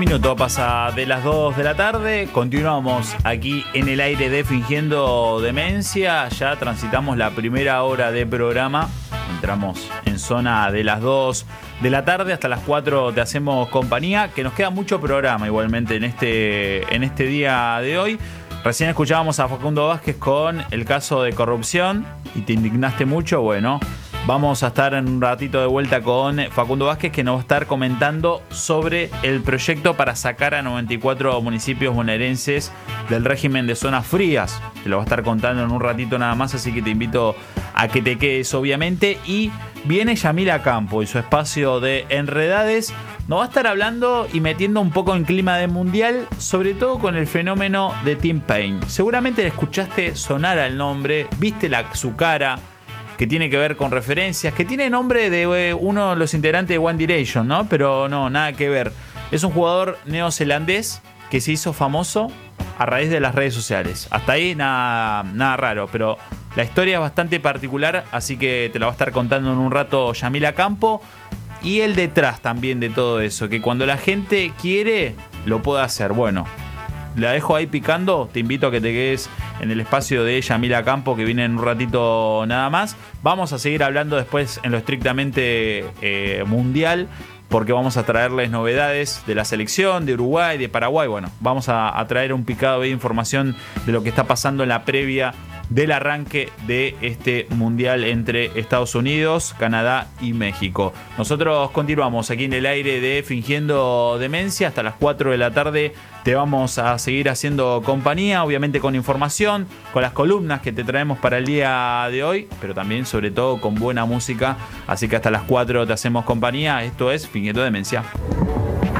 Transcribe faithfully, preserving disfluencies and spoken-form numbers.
Minuto pasa de las dos de la tarde, continuamos aquí en el aire de Fingiendo Demencia, ya transitamos la primera hora de programa, entramos en zona de las dos de la tarde hasta las cuatro te hacemos compañía, que nos queda mucho programa igualmente en este, en este día de hoy. Recién escuchábamos a Facundo Vázquez con el caso de corrupción y te indignaste mucho, bueno... Vamos a estar en un ratito de vuelta con Facundo Vázquez, que nos va a estar comentando sobre el proyecto para sacar a noventa y cuatro municipios bonaerenses del régimen de zonas frías. Te lo va a estar contando en un ratito nada más, así que te invito a que te quedes obviamente. Y viene Yamila Campo y su espacio de Enredades. Nos va a estar hablando y metiendo un poco en clima de mundial, sobre todo con el fenómeno de Tim Paine. Seguramente le escuchaste sonar al nombre, viste la, su cara, que tiene que ver con referencias, que tiene nombre de uno de los integrantes de One Direction, ¿no? Pero no, nada que ver. Es un jugador neozelandés que se hizo famoso a raíz de las redes sociales. Hasta ahí nada, nada raro, pero la historia es bastante particular, así que te la va a estar contando en un rato Yamila Campo. Y el detrás también de todo eso, que cuando la gente quiere, lo puede hacer. Bueno, la dejo ahí picando, te invito a que te quedes en el espacio de Yamila Campo, que viene en un ratito nada más. Vamos a seguir hablando después en lo estrictamente eh, mundial, porque vamos a traerles novedades de la selección, de Uruguay, de Paraguay. Bueno, vamos a, a traer un picado de información de lo que está pasando en la previa del arranque de este mundial entre Estados Unidos, Canadá y México. Nosotros continuamos aquí en el aire de Fingiendo Demencia hasta las cuatro de la tarde. Te vamos a seguir haciendo compañía, obviamente con información, con las columnas que te traemos para el día de hoy, pero también sobre todo con buena música. Así que hasta las cuatro te hacemos compañía. Esto es Fingiendo Demencia.